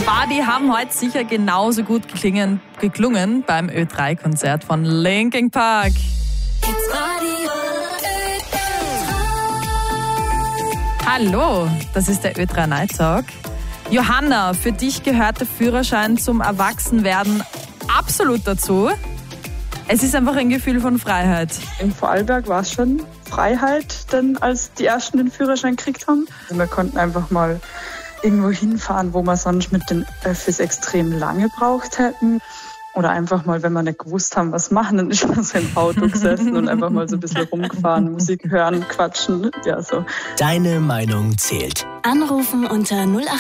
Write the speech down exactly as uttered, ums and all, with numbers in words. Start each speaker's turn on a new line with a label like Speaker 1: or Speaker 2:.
Speaker 1: Bah, die haben heute sicher genauso gut geklingen, geklungen beim Ö drei Konzert von Linkin Park. Hallo, das ist der Ö drei Night Talk. Johanna, für dich gehört der Führerschein zum Erwachsenwerden absolut dazu. Es ist einfach ein Gefühl von Freiheit.
Speaker 2: In Vorarlberg war es schon Freiheit, denn als die Ersten den Führerschein gekriegt haben. Also wir konnten einfach mal irgendwo hinfahren, wo wir sonst mit den Öffis extrem lange braucht hätten. Oder einfach mal, wenn wir nicht gewusst haben, was machen, dann ist man so im Auto gesessen und einfach mal so ein bisschen rumgefahren, Musik hören, quatschen. Ja, so.
Speaker 3: Deine Meinung zählt.
Speaker 4: Anrufen unter null acht